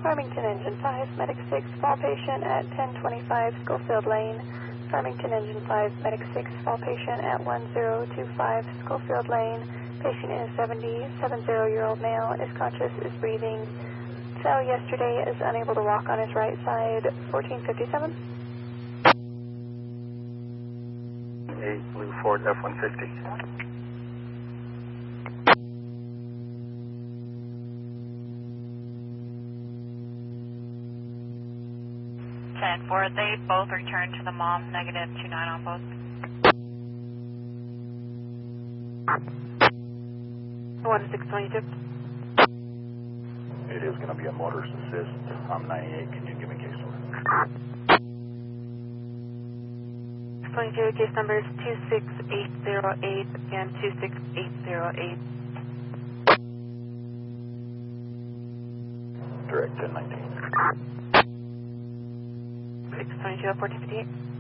Farmington Engine 5, Medic 6, fall patient at 1025 Schofield Lane. Farmington Engine 5, Medic 6, fall patient at 1025 Schofield Lane. Patient is 70-year-old male, is conscious, is breathing. Fell yesterday, is unable to walk on his right side. 1457. 8 Blue Ford F-150. 10-4, they both returned to the mom, negative 29 on both. 1622. It is going to be a motorist assist. I'm 98. Can you give me case number? 22, case number is 26808 and 26808. Direct 1019. 622 1458.